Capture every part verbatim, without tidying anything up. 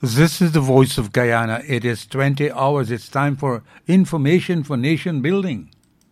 This is the Voice of Guyana. It is twenty hours. It's time for Information for Nation Building.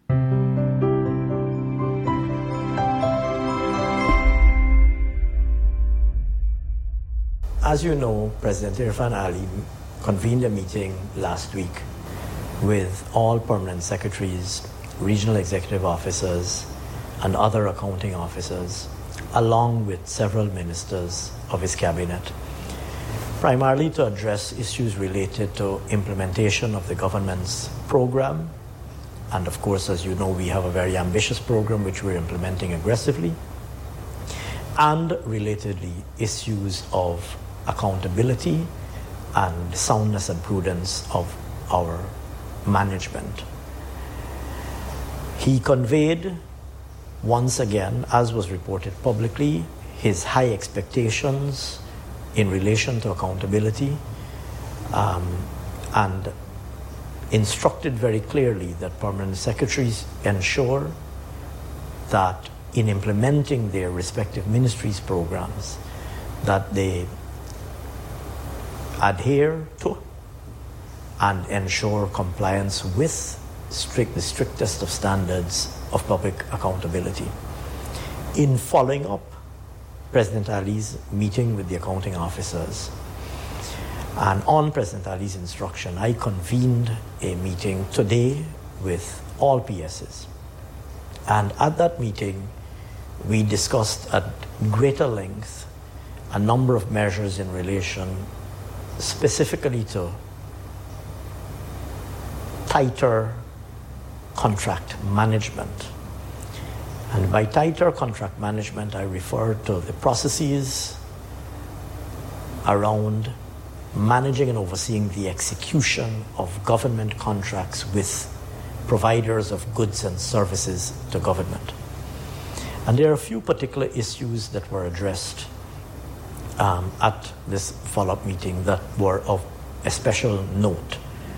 As you know, President Irfaan Ali convened a meeting last week with all permanent secretaries, regional executive officers, and other accounting officers, along with several ministers of his cabinet, primarily to address issues related to implementation of the government's program. And of course, as you know, we have a very ambitious program which we're implementing aggressively, and relatedly, issues of accountability and soundness and prudence of our management. He conveyed once again, as was reported publicly, his high expectations in relation to accountability, um, and instructed very clearly that permanent secretaries ensure that in implementing their respective ministries' programs, that they adhere to and ensure compliance with strict, the strictest of standards of public accountability. In following up President Ali's meeting with the accounting officers, and on President Ali's instruction, I convened a meeting today with all P Ss. And at that meeting, we discussed at greater length a number of measures in relation specifically to tighter contract management. And by tighter contract management, I refer to the processes around managing and overseeing the execution of government contracts with providers of goods and services to government. And there are a few particular issues that were addressed um, at this follow-up meeting that were of a special note.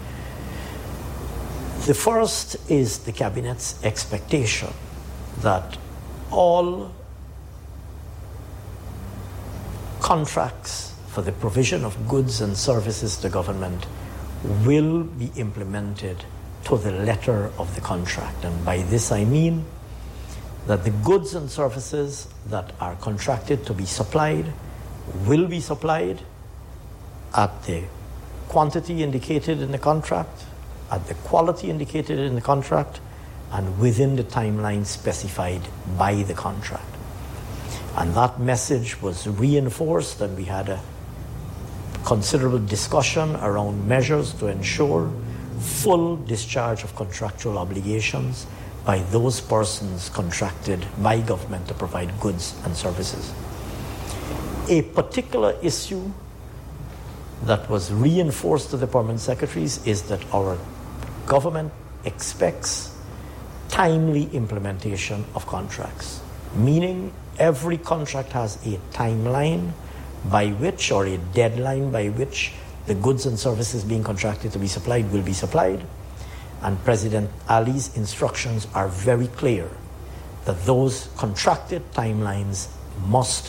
The first is the Cabinet's expectation that all contracts for the provision of goods and services to government will be implemented to the letter of the contract. And by this I mean that the goods and services that are contracted to be supplied will be supplied at the quantity indicated in the contract, at the quality indicated in the contract, and within the timeline specified by the contract. And that message was reinforced, and we had a considerable discussion around measures to ensure full discharge of contractual obligations by those persons contracted by government to provide goods and services. A particular issue that was reinforced to the permanent secretaries is that our government expects timely implementation of contracts, meaning every contract has a timeline by which, or a deadline by which, the goods and services being contracted to be supplied will be supplied. And President Ali's instructions are very clear that those contracted timelines must